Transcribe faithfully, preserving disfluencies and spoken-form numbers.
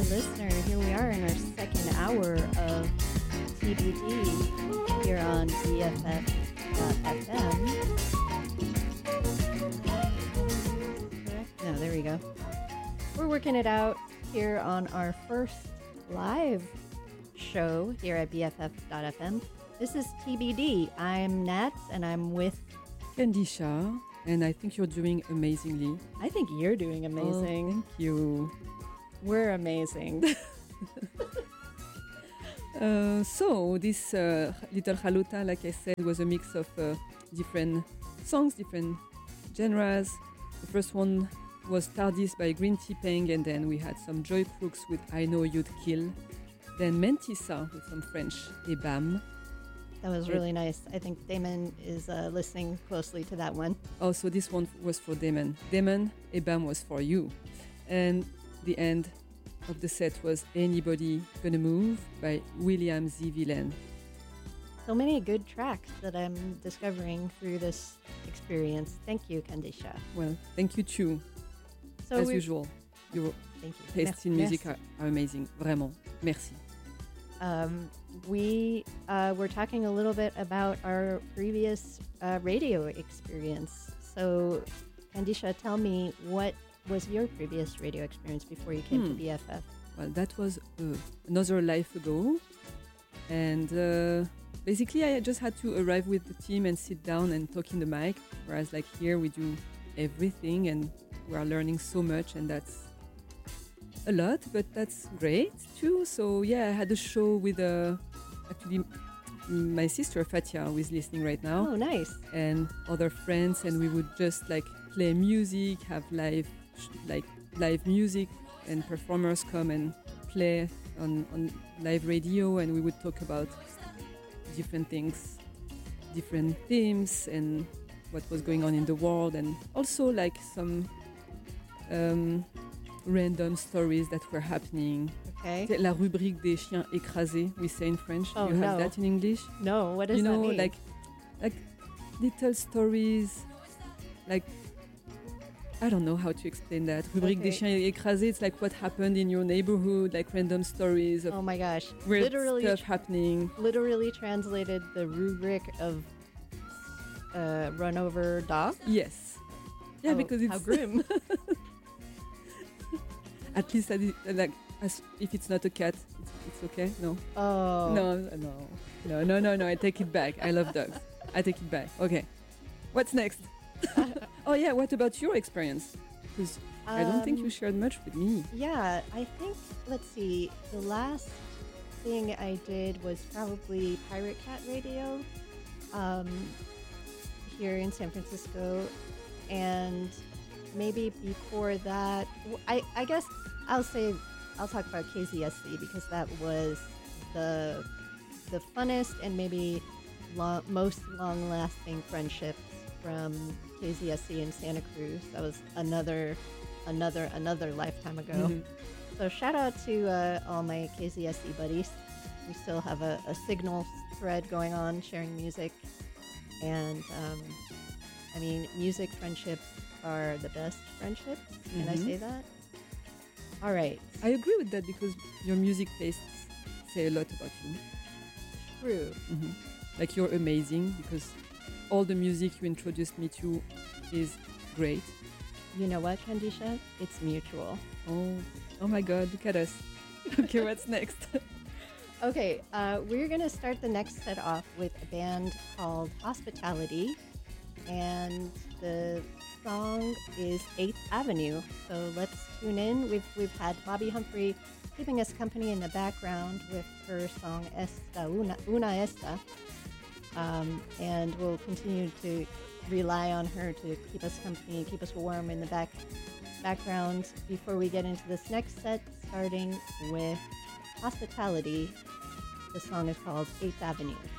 listener. Here we are in our second hour of T B D here on B F F dot F M. No, there we go. We're working it out here on our first live show here at B F F dot F M. This is T B D. I'm Nats, and I'm with Kandisha, and I think you're doing amazingly. I think you're doing amazing. Oh, thank you. We're amazing. uh, so this uh, little Haluta, like I said, was a mix of uh, different songs, different genres. The first one was Tardis by Green Tea Peng, and then we had some Joy Crooks with I Know You'd Kill. Then Mentissa with some French Et Bam. That was really nice. I think Damon is uh, listening closely to that one. Oh, so this one was for Damon. Damon, Et Bam was for you. And the end of the set was Anybody Gonna Move by William Z. Villain. So many good tracks that I'm discovering through this experience. Thank you, Kandisha. Well, thank you too. So As usual, your thank you. tastes in music are, are amazing. Vraiment. Merci. Um, we uh, were talking a little bit about our previous uh, radio experience. So, Kandisha, tell me, what was your previous radio experience before you came hmm. to B F F? Well, that was uh, another life ago. And uh, basically, I just had to arrive with the team and sit down and talk in the mic. Whereas, like here, we do everything and we are learning so much, and that's a lot, but that's great too. So yeah, I had a show with uh, actually my sister Fatia, who is listening right now. Oh, nice. And other friends, and we would just like play music, have live like live music, and performers come and play on, on live radio, and we would talk about different things, different themes, and what was going on in the world, and also like some um, random stories that were happening. Okay. La rubrique des chiens écrasés, we say in French. Oh, you have no. that in English? No, what does you know, that mean? like like little stories, like I don't know how to explain that. Rubrique Okay. des chiens écrasés, it's like what happened in your neighborhood, like random stories of Oh my gosh. weird Literally stuff happening. literally translated the rubric of uh, run over dog. Yes. Yeah, How- because it's how grim. At least I did, like as if it's not a cat, it's, it's okay. No. Oh. No, no, no, no, no, no. I take it back. I love dogs. I take it back. Okay. What's next? Oh yeah. What about your experience? Because I don't think you Um, shared much with me. Yeah, I think, let's see, the last thing I did was probably Pirate Cat Radio um, here in San Francisco. And maybe before that, w- I, I guess I'll say, I'll talk about K Z S C because that was the the funnest and maybe long, most long-lasting friendships from K Z S C in Santa Cruz. That was another, another, another lifetime ago. Mhm. So shout out to uh, all my K Z S C buddies. We still have a, a signal thread going on, sharing music. And um, I mean, music friendships are the best friendships. Can I Mhm. say that? All right. I agree with that because your music tastes say a lot about you. True. Mhm. Like you're amazing because all the music you introduced me to is great. You know what, Kandisha? It's mutual. Oh, oh my God! Look at us. Okay, what's next? Okay, uh, we're going to start the next set off with a band called Hospitality. And the song is eighth Avenue. So let's tune in. We've, we've had Bobby Humphrey keeping us company in the background with her song Esta, Una, Una Esta. Um, and we'll continue to rely on her to keep us company, keep us warm in the back background before we get into this next set, starting with Hospitality. The song is called eighth Avenue.